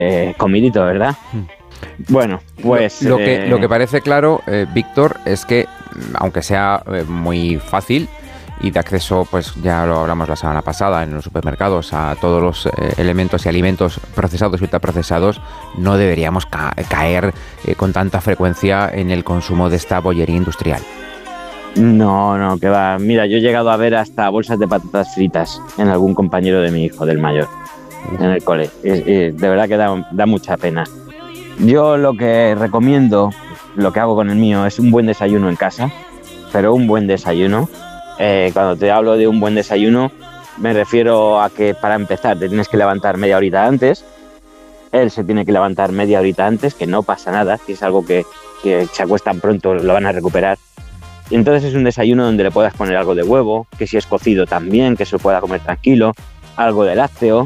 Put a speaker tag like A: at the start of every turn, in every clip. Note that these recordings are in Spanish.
A: Comidito, ¿verdad? Bueno, pues...
B: Lo que parece claro, Víctor, es que, aunque sea muy fácil y de acceso, pues ya lo hablamos la semana pasada en los supermercados, a todos los elementos y alimentos procesados y ultraprocesados, no deberíamos caer con tanta frecuencia en el consumo de esta bollería industrial.
A: No, que va. Mira, yo he llegado a ver hasta bolsas de patatas fritas en algún compañero de mi hijo, del mayor, en el cole. De verdad que da mucha pena. Yo lo que recomiendo, lo que hago con el mío, es un buen desayuno en casa, pero un buen desayuno. Cuando te hablo de un buen desayuno, me refiero a que para empezar te tienes que levantar media horita antes. Él se tiene que levantar media horita antes, que no pasa nada, si es algo que se acuestan pronto lo van a recuperar. Y entonces es un desayuno donde le puedas poner algo de huevo, que si es cocido también, que se pueda comer tranquilo, algo de lácteo,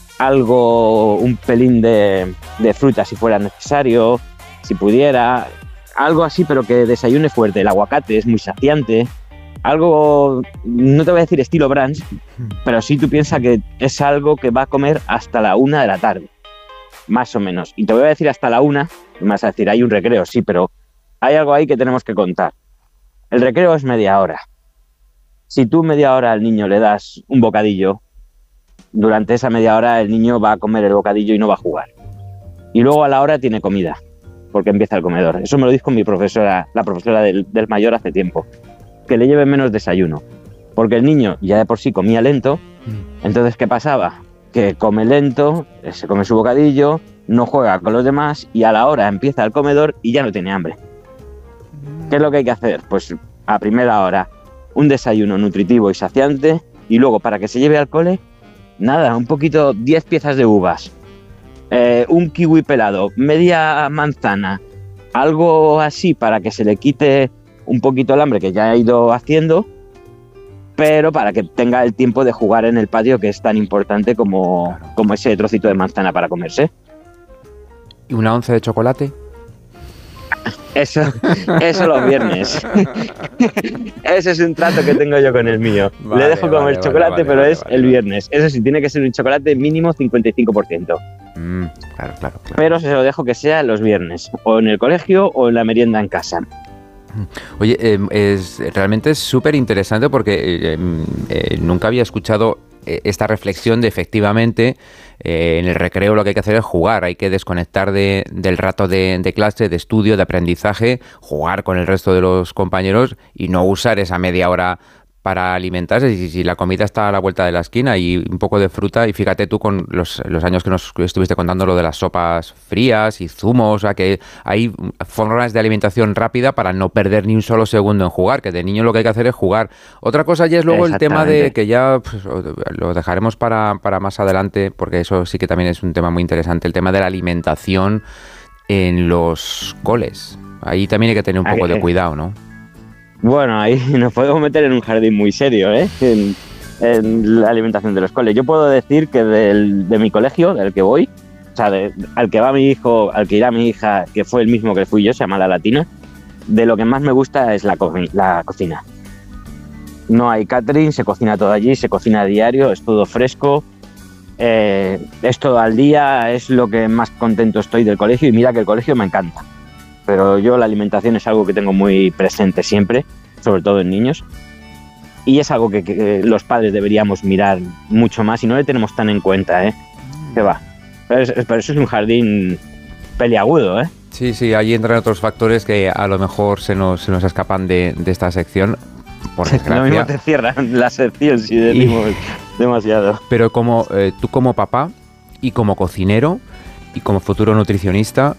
A: un pelín de fruta si fuera necesario, si pudiera, algo así, pero que desayune fuerte. El aguacate es muy saciante, algo, no te voy a decir estilo brunch, pero sí tú piensas que es algo que va a comer hasta la 1 de la tarde, más o menos. Y te voy a decir hasta la 1, me vas a decir, hay un recreo, sí, pero hay algo ahí que tenemos que contar. El recreo es media hora. Si tú media hora al niño le das un bocadillo, durante esa media hora el niño va a comer el bocadillo y no va a jugar. Y luego a la hora tiene comida, porque empieza el comedor. Eso me lo dijo mi profesora, la profesora del mayor hace tiempo, que le lleve menos desayuno, porque el niño ya de por sí comía lento. Entonces, ¿qué pasaba? Que come lento, se come su bocadillo, no juega con los demás y a la hora empieza el comedor y ya no tiene hambre. ¿Qué es lo que hay que hacer? Pues a primera hora un desayuno nutritivo y saciante, y luego para que se lleve al cole, nada, un poquito, 10 piezas de uvas, un kiwi pelado, media manzana, algo así para que se le quite un poquito el hambre que ya ha ido haciendo, pero para que tenga el tiempo de jugar en el patio, que es tan importante como ese trocito de manzana para comerse.
B: ¿Y una once de chocolate?
A: Eso los viernes. Ese es un trato que tengo yo con el mío. Vale, le dejo comer chocolate, pero es el viernes. Eso sí, tiene que ser un chocolate mínimo 55%.
B: Claro.
A: Pero se lo dejo que sea los viernes, o en el colegio o en la merienda en casa.
B: Oye, realmente es súper interesante porque nunca había escuchado esta reflexión de efectivamente en el recreo lo que hay que hacer es jugar, hay que desconectar del rato de clase, de estudio, de aprendizaje, jugar con el resto de los compañeros y no usar esa media hora para alimentarse. Si la comida está a la vuelta de la esquina y un poco de fruta, y fíjate tú con los años que nos estuviste contando lo de las sopas frías y zumos, o sea que hay formas de alimentación rápida para no perder ni un solo segundo en jugar, que de niño lo que hay que hacer es jugar. Otra cosa ya es luego el tema de que ya pues, lo dejaremos para más adelante, porque eso sí que también es un tema muy interesante, el tema de la alimentación en los coles. Ahí también hay que tener un poco de cuidado, ¿no?
A: Bueno, ahí nos podemos meter en un jardín muy serio, en la alimentación de los coles. Yo puedo decir que de mi colegio, del que voy, o sea, al que va mi hijo, al que irá mi hija, que fue el mismo que fui yo, se llama La Latina, de lo que más me gusta es la cocina. No hay catering, se cocina todo allí, se cocina a diario, es todo fresco, es todo al día, es lo que más contento estoy del colegio, y mira que el colegio me encanta. Pero yo la alimentación es algo que tengo muy presente siempre, sobre todo en niños, y es algo que los padres deberíamos mirar mucho más y no le tenemos tan en cuenta, que va. Pero eso es un jardín peliagudo,
B: Sí, ahí entran otros factores que a lo mejor se nos escapan de esta sección, por desgracia.
A: Lo mismo te cierran la sección si decimos demasiado.
B: Pero tú como papá y como cocinero y como futuro nutricionista,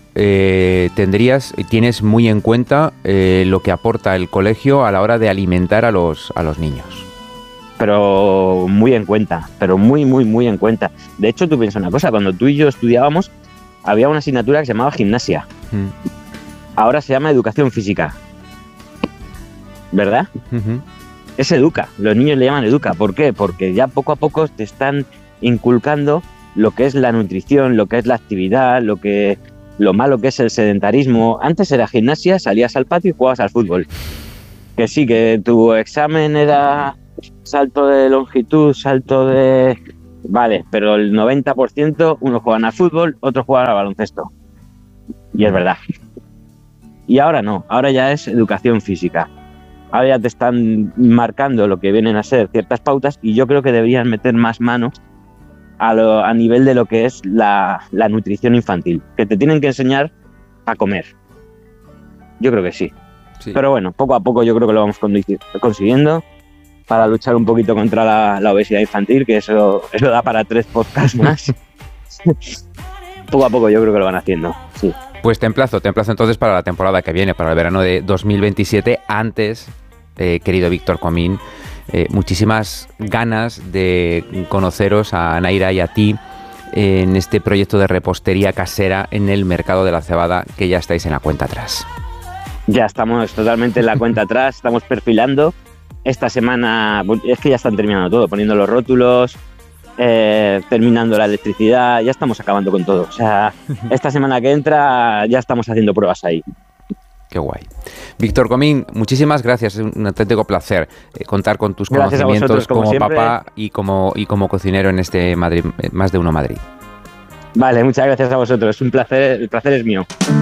B: tienes muy en cuenta lo que aporta el colegio a la hora de alimentar a los niños.
A: Pero muy en cuenta, muy en cuenta. De hecho, tú piensas una cosa, cuando tú y yo estudiábamos, había una asignatura que se llamaba gimnasia. Ahora se llama educación física. ¿Verdad? Es educa, los niños le llaman educa. ¿Por qué? Porque ya poco a poco te están inculcando lo que es la nutrición, lo que es la actividad, lo malo que es el sedentarismo. Antes era gimnasia, salías al patio y jugabas al fútbol. Que sí, que tu examen era salto de longitud, salto de Vale, pero el 90% unos juegan al fútbol, otros juegan al baloncesto. Y es verdad. Y ahora no, ahora ya es educación física. Ahora ya te están marcando lo que vienen a ser ciertas pautas y yo creo que deberían meter más mano a nivel de lo que es la nutrición infantil, que te tienen que enseñar a comer. Yo creo que sí. Pero bueno, poco a poco yo creo que lo vamos consiguiendo para luchar un poquito contra la obesidad infantil, que eso da para 3 podcasts más. Poco a poco yo creo que lo van haciendo, sí.
B: Pues te emplazo entonces para la temporada que viene, para el verano de 2027. Antes, querido Víctor Comín, muchísimas ganas de conoceros a Naira y a ti en este proyecto de repostería casera en el mercado de la cebada, que ya estáis en la cuenta atrás.
A: Ya estamos totalmente en la cuenta atrás, estamos perfilando. Esta semana es que ya están terminando todo, poniendo los rótulos, terminando la electricidad, ya estamos acabando con todo. O sea, esta semana que entra ya estamos haciendo pruebas ahí.
B: Qué guay. Víctor Comín, muchísimas gracias, es un auténtico placer contar con tus conocimientos como papá y como cocinero en este Madrid, Más de Uno Madrid.
A: Vale, muchas gracias a vosotros, es un placer, el placer es mío.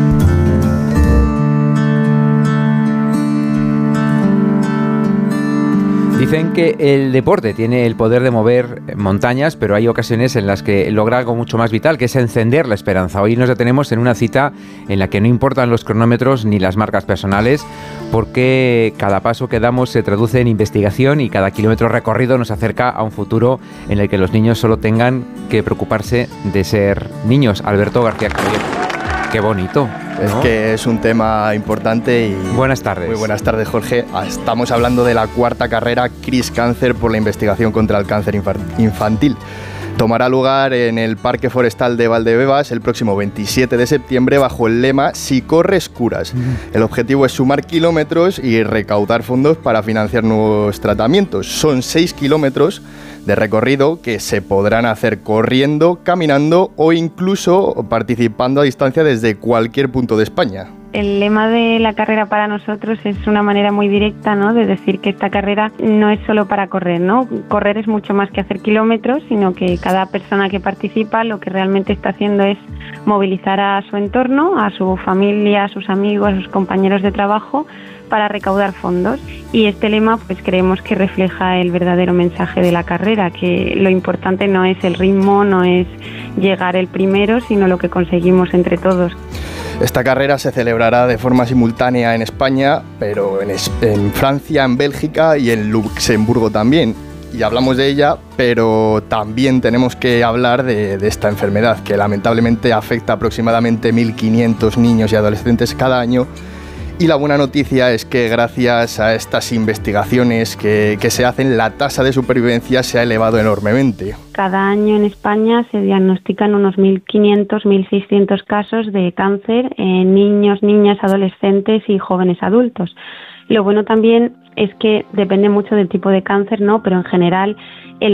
B: Dicen que el deporte tiene el poder de mover montañas, pero hay ocasiones en las que logra algo mucho más vital, que es encender la esperanza. Hoy nos detenemos en una cita en la que no importan los cronómetros ni las marcas personales, porque cada paso que damos se traduce en investigación y cada kilómetro recorrido nos acerca a un futuro en el que los niños solo tengan que preocuparse de ser niños. Alberto García Caballero. Qué bonito, ¿no?
C: Es que es un tema importante y...
B: Buenas tardes.
C: Muy buenas tardes, Jorge. Estamos hablando de la 4ª carrera CRIS Cáncer por la investigación contra el cáncer infantil. Tomará lugar en el Parque Forestal de Valdebebas el próximo 27 de septiembre bajo el lema Si corres, curas. El objetivo es sumar kilómetros y recaudar fondos para financiar nuevos tratamientos. Son 6 kilómetros de recorrido que se podrán hacer corriendo, caminando o incluso participando a distancia desde cualquier punto de España.
D: El lema de la carrera para nosotros es una manera muy directa, ¿no?, de decir que esta carrera no es solo para correr, ¿no? Correr es mucho más que hacer kilómetros, sino que cada persona que participa lo que realmente está haciendo es movilizar a su entorno, a su familia, a sus amigos, a sus compañeros de trabajo para recaudar fondos. Y este lema pues creemos que refleja el verdadero mensaje de la carrera, que lo importante no es el ritmo, no es llegar el primero, sino lo que conseguimos entre todos.
C: Esta carrera se celebrará de forma simultánea en España, pero en Francia, en Bélgica y en Luxemburgo también. Y hablamos de ella, pero también tenemos que hablar de esta enfermedad, que lamentablemente afecta a aproximadamente 1.500 niños y adolescentes cada año. Y la buena noticia es que gracias a estas investigaciones que se hacen, la tasa de supervivencia se ha elevado enormemente.
D: Cada año en España se diagnostican unos 1.500, 1.600 casos de cáncer en niños, niñas, adolescentes y jóvenes adultos. Lo bueno también es que depende mucho del tipo de cáncer, ¿no? Pero en general el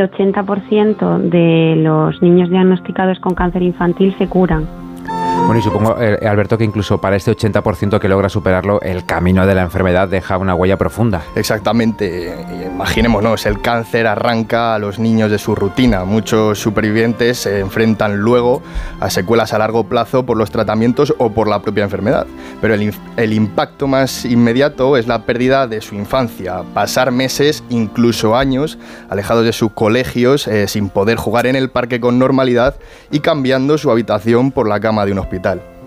D: 80% de los niños diagnosticados con cáncer infantil se curan.
B: Bueno, y supongo, Alberto, que incluso para este 80% que logra superarlo, el camino de la enfermedad deja una huella profunda.
C: Exactamente. Imaginémonos, el cáncer arranca a los niños de su rutina. Muchos supervivientes se enfrentan luego a secuelas a largo plazo por los tratamientos o por la propia enfermedad. Pero el impacto más inmediato es la pérdida de su infancia. Pasar meses, incluso años, alejados de sus colegios, sin poder jugar en el parque con normalidad y cambiando su habitación por la cama de un hospital.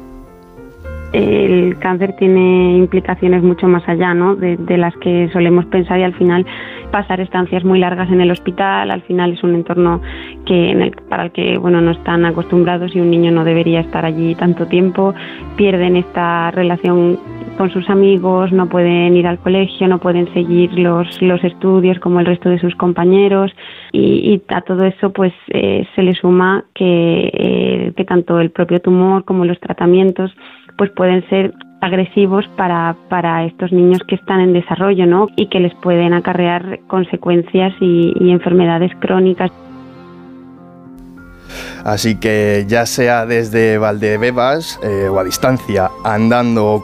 D: El cáncer tiene implicaciones mucho más allá, ¿no?, de las que solemos pensar, y al final pasar estancias muy largas en el hospital, al final es un entorno para el que no están acostumbrados, y un niño no debería estar allí tanto tiempo. Pierden esta relación con sus amigos, no pueden ir al colegio, no pueden seguir los estudios como el resto de sus compañeros, y a todo eso pues se le suma que tanto el propio tumor como los tratamientos pues pueden ser agresivos para estos niños que están en desarrollo, ¿no?, y que les pueden acarrear consecuencias y enfermedades crónicas.
C: Así que ya sea desde Valdebebas o a distancia, andando o